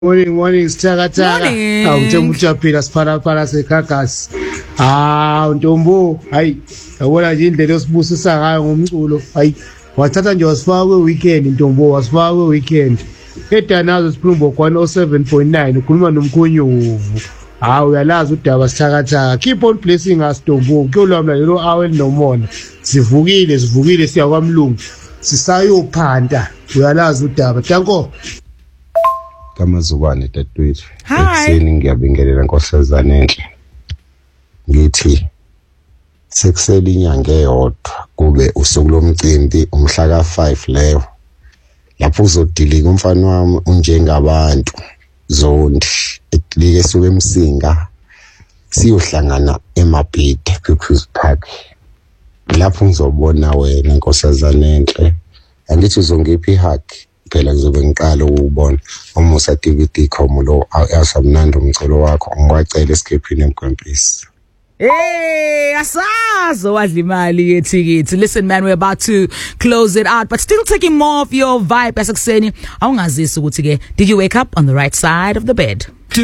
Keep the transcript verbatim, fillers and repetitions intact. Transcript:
Morning, morning, Sitaka Taka. Awuthenga ujaphila siphala phala seGagasi. Ah, Ntombo, hayi. Yabona nje indlela osibusisa ngayo ngomculo. Hayi, wathatha nje wasifaka kwe weekend Ntombo, wasifaka kwe weekend. Edanazo Springbok one oh seven point nine ukhuluma nomkhonyovu. Ah, uyalazi udaba Sitaka Taka. Keep on blessing us Ntombo. Kuyolwamla lelo awel nomona. Sivukile, sivukile siya kwaMlungu. Sisayophanda. Uyalazi udaba. Danko. Kamazukwane dadewethu ekseni ngiyabingelela Nkosazana enhle ngithi sekusela inyanga eyodwa kube usuku lomcimbi umhla ka five leyo lapho uzodilika umfana wami unjengabantu zondi eklike suke emsinga siyohlangana eMabhide kwiCruise Park lapho ngizobona wena Nkosazana enhle angithi uzongiphi ihug phela kuzobe ngiqala ukubona umusa D V D com lo asamnandi umculo wakho ngiwacela esikephini emgwempisi. Hey, asazo wadla imali yethikithi. Listen man, we're about to close it out, but still taking more of your vibe as ekseni. Awungazisi ukuthi ke, did you wake up on the right side of the bed?